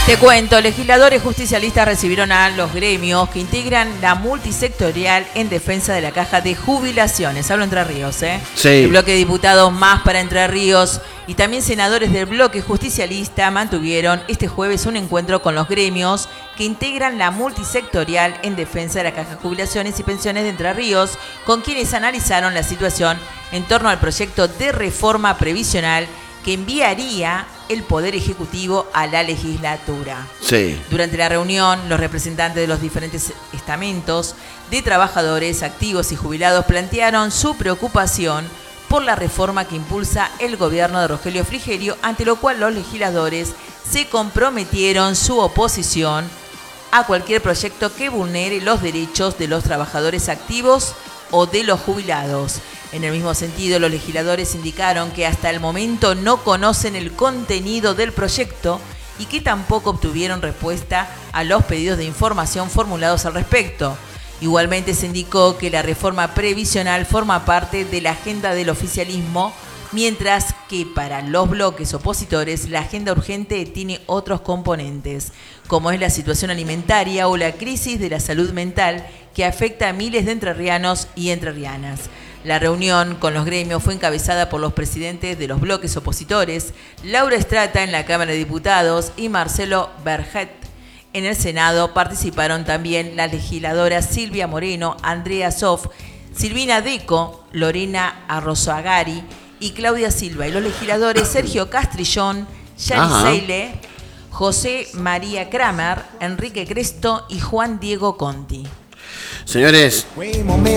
Te cuento, legisladores justicialistas recibieron a los gremios que integran la multisectorial en defensa de la caja de jubilaciones. Hablo Entre Ríos, ¿eh? Sí. El bloque de diputados Más para Entre Ríos y también senadores del bloque justicialista mantuvieron este jueves un encuentro con los gremios que integran la multisectorial en defensa de la caja de jubilaciones y pensiones de Entre Ríos, con quienes analizaron la situación en torno al proyecto de reforma previsional que enviaría el Poder Ejecutivo a la legislatura. Sí. Durante la reunión, los representantes de los diferentes estamentos de trabajadores activos y jubilados plantearon su preocupación por la reforma que impulsa el gobierno de Rogelio Frigerio, ante lo cual los legisladores se comprometieron su oposición a cualquier proyecto que vulnere los derechos de los trabajadores activos o de los jubilados. En el mismo sentido, los legisladores indicaron que hasta el momento no conocen el contenido del proyecto y que tampoco obtuvieron respuesta a los pedidos de información formulados al respecto. Igualmente se indicó que la reforma previsional forma parte de la agenda del oficialismo, mientras que para los bloques opositores la agenda urgente tiene otros componentes, como es la situación alimentaria o la crisis de la salud mental que afecta a miles de entrerrianos y entrerrianas. La reunión con los gremios fue encabezada por los presidentes de los bloques opositores, Laura Estrata en la Cámara de Diputados y Marcelo Berget. En el Senado participaron también las legisladoras Silvia Moreno, Andrea Sof, Silvina Deco, Lorena Arrozoagari y Claudia Silva, y los legisladores Sergio Castrillón, Yanis Seile, José María Kramer, Enrique Cresto y Juan Diego Conti. Señores,